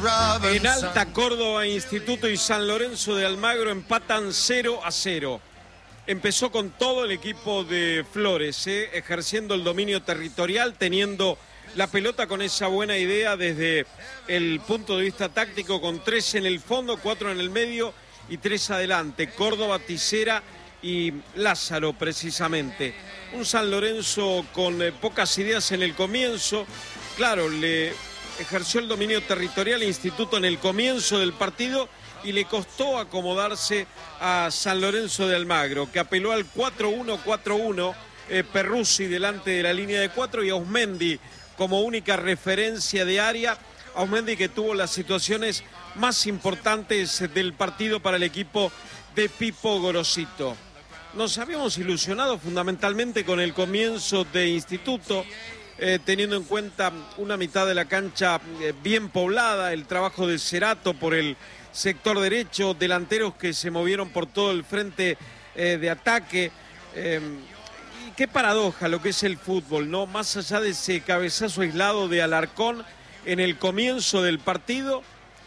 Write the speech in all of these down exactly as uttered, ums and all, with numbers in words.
En Alta Córdoba, Instituto y San Lorenzo de Almagro empatan cero a cero. Empezó con todo el equipo de Flores, ¿eh? ejerciendo el dominio territorial, teniendo la pelota con esa buena idea desde el punto de vista táctico, con tres en el fondo, cuatro en el medio y tres adelante. Córdoba, Tisera y Lázaro, precisamente. Un San Lorenzo con eh, pocas ideas en el comienzo. Claro, le ejerció el dominio territorial Instituto en el comienzo del partido y le costó acomodarse a San Lorenzo de Almagro, que apeló al cuatro uno cuatro uno, eh, Perruzzi delante de la línea de cuatro y Ausmendi como única referencia de área. Ausmendi que tuvo las situaciones más importantes del partido para el equipo de Pipo Gorosito. Nos habíamos ilusionado fundamentalmente con el comienzo de Instituto, eh, teniendo en cuenta una mitad de la cancha eh, bien poblada, el trabajo de Cerato por el sector derecho, delanteros que se movieron por todo el frente eh, de ataque. Eh, y qué paradoja lo que es el fútbol, ¿no? Más allá de ese cabezazo aislado de Alarcón en el comienzo del partido,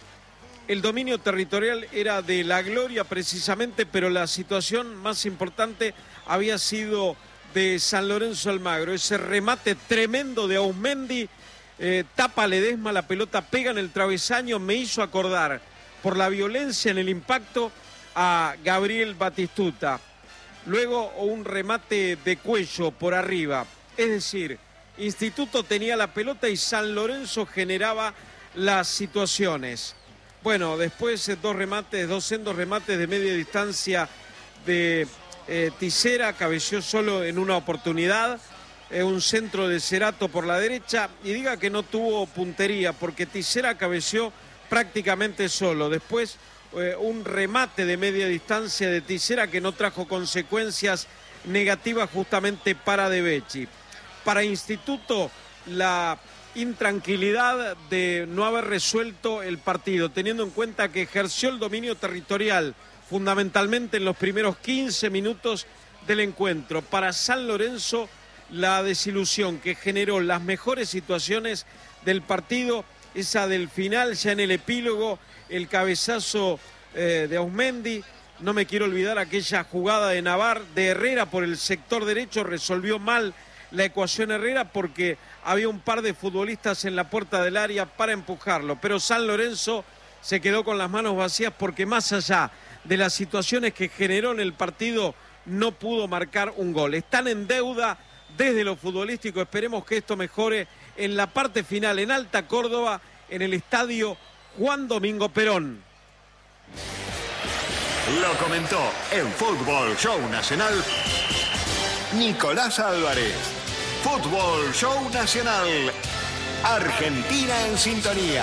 el dominio territorial era de la Gloria precisamente, pero la situación más importante había sido de San Lorenzo Almagro. Ese remate tremendo de Ausmendi, eh, tapa Ledesma, la pelota pega en el travesaño, me hizo acordar por la violencia en el impacto a Gabriel Batistuta. Luego un remate de cuello por arriba. Es decir, Instituto tenía la pelota y San Lorenzo generaba las situaciones. Bueno, después dos remates, dos sendos remates de media distancia de eh, Tisera, cabeció solo en una oportunidad, eh, un centro de Cerato por la derecha, y diga que no tuvo puntería, porque Tisera cabeció prácticamente solo. Después eh, un remate de media distancia de Tisera que no trajo consecuencias negativas justamente para De Becci. Para Instituto, la intranquilidad de no haber resuelto el partido, teniendo en cuenta que ejerció el dominio territorial fundamentalmente en los primeros quince minutos del encuentro. Para San Lorenzo, la desilusión que generó las mejores situaciones del partido, esa del final, ya en el epílogo, el cabezazo eh, de Ausmendi. No me quiero olvidar aquella jugada de Navar, de Herrera por el sector derecho, resolvió mal la ecuación Herrera porque había un par de futbolistas en la puerta del área para empujarlo, pero San Lorenzo se quedó con las manos vacías porque más allá de las situaciones que generó en el partido no pudo marcar un gol. Están en deuda desde lo futbolístico, esperemos que esto mejore en la parte final en Alta Córdoba, en el estadio Juan Domingo Perón. Lo comentó en Fútbol Show Nacional Nicolás Álvarez. Fútbol Show Nacional. Argentina en sintonía.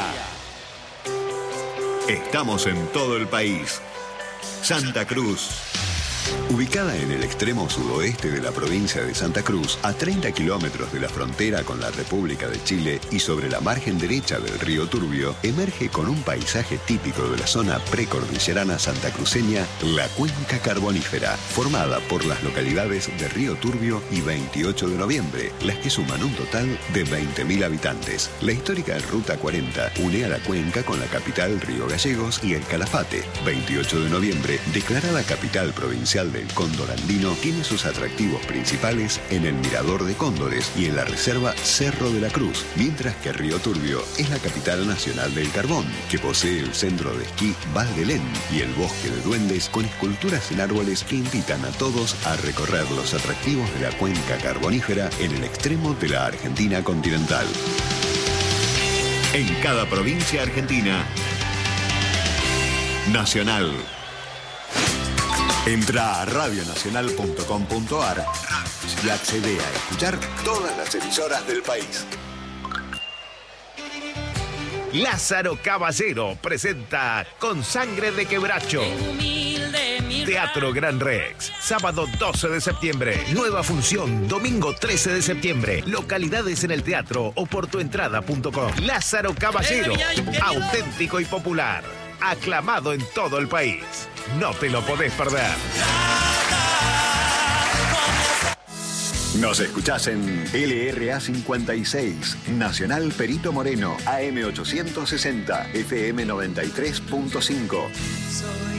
Estamos en todo el país. Santa Cruz. Ubicada en el extremo sudoeste de la provincia de Santa Cruz, a treinta kilómetros de la frontera con la República de Chile y sobre la margen derecha del río Turbio, emerge con un paisaje típico de la zona precordillerana santacruceña, la Cuenca Carbonífera, formada por las localidades de Río Turbio y veintiocho de noviembre, las que suman un total de veinte mil habitantes. La histórica Ruta cuarenta une a la cuenca con la capital Río Gallegos y el Calafate. veintiocho de noviembre, declarada capital provincial del cóndor andino, tiene sus atractivos principales en el Mirador de Cóndores y en la reserva Cerro de la Cruz, mientras que Río Turbio es la capital nacional del carbón, que posee el centro de esquí Val de Lén y el bosque de duendes con esculturas en árboles que invitan a todos a recorrer los atractivos de la cuenca carbonífera en el extremo de la Argentina continental. En cada provincia argentina, Nacional. Entra a radio nacional punto com punto a r y accede a escuchar todas las emisoras del país. Lázaro Caballero presenta Con Sangre de Quebracho. Teatro Gran Rex, sábado doce de septiembre. Nueva función, domingo trece de septiembre. Localidades en el teatro o por tuentrada punto com. Lázaro Caballero, auténtico y popular. Aclamado en todo el país. No te lo podés perder. Nos escuchás en L R A cincuenta y seis, Nacional Perito Moreno, A M ochocientos sesenta, F M noventa y tres punto cinco.